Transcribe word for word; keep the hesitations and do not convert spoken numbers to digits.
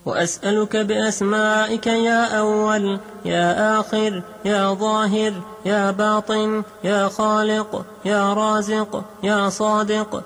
وأسألك بأسمائك يا أول يا آخر يا ظاهر يا باطن يا خالق يا رازق يا صادق